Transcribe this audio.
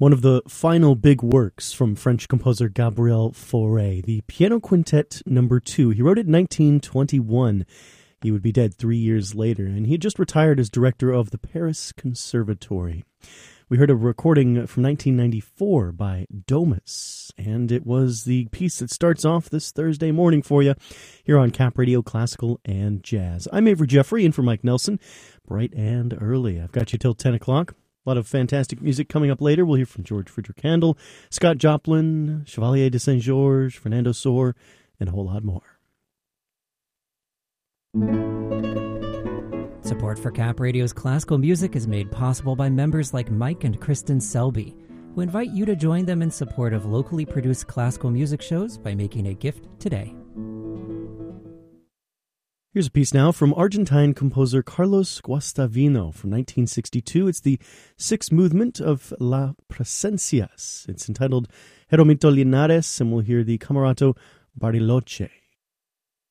One of the final big works from French composer Gabriel Fauré, the Piano Quintet No. 2. He wrote it in 1921. He would be dead 3 years later, and he had just retired as director of the Paris Conservatory. We heard a recording from 1994 by Domus, and it was the piece that starts off this Thursday morning for you here on Cap Radio Classical and Jazz. I'm Avery Jeffrey, in for Mike Nelson, bright and early. I've got you till 10 o'clock. A lot of fantastic music coming up later. We'll hear from George Frideric Handel, Scott Joplin, Chevalier de Saint-Georges, Fernando Sor, and a whole lot more. Support for Cap Radio's classical music is made possible by members like Mike and Kristen Selby, who invite you to join them in support of locally produced classical music shows by making a gift today. Here's a piece now from Argentine composer Carlos Guastavino from 1962. It's the sixth movement of La Presencias. It's entitled Jeromito Linares, and we'll hear the Camerato Bariloche.